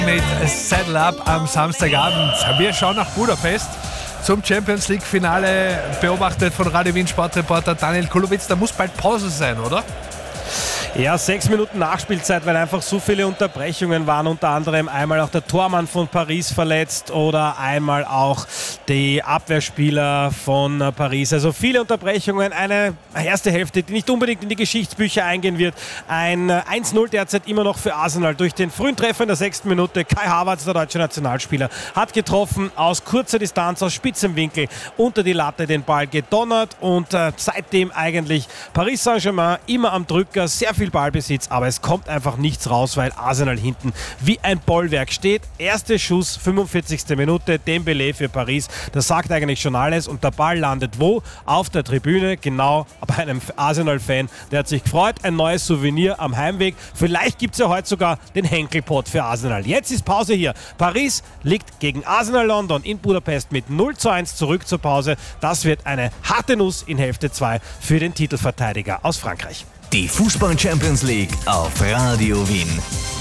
mit Saddle Up am Samstagabend. Wir schauen nach Budapest zum Champions League Finale, beobachtet von Radio Wien Sportreporter Daniel Kulowitz. Da muss bald Pause sein, oder? Ja, 6 Minuten Nachspielzeit, weil einfach so viele Unterbrechungen waren. Unter anderem einmal auch der Tormann von Paris verletzt oder einmal auch die Abwehrspieler von Paris. Also viele Unterbrechungen, eine erste Hälfte, die nicht unbedingt in die Geschichtsbücher eingehen wird. Ein 1-0 derzeit immer noch für Arsenal durch den frühen Treffer in der 6. Minute. Kai Havertz, der deutsche Nationalspieler, hat getroffen aus kurzer Distanz, aus spitzem Winkel unter die Latte den Ball gedonnert und seitdem eigentlich Paris Saint-Germain immer am Drücker, sehr viel Ballbesitz, aber es kommt einfach nichts raus, weil Arsenal hinten wie ein Bollwerk steht. Erster Schuss, 45. Minute, Dembélé für Paris. Das sagt eigentlich schon alles und der Ball landet wo? Auf der Tribüne, genau bei einem Arsenal-Fan. Der hat sich gefreut, ein neues Souvenir am Heimweg. Vielleicht gibt es ja heute sogar den Henkelpot für Arsenal. Jetzt ist Pause hier. Paris liegt gegen Arsenal London in Budapest mit 0:1 zurück zur Pause. Das wird eine harte Nuss in Hälfte 2 für den Titelverteidiger aus Frankreich. Die Fußball Champions League auf Radio Wien.